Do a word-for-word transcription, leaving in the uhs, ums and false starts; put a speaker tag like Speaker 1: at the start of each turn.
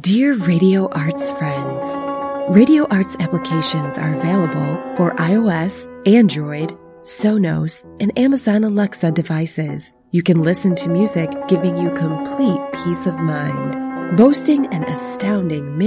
Speaker 1: Dear Radio Arts friends, Radio Arts applications are available for iOS, Android, Sonos, and Amazon Alexa devices. You can listen to music, giving you complete peace of mind. Boasting an astounding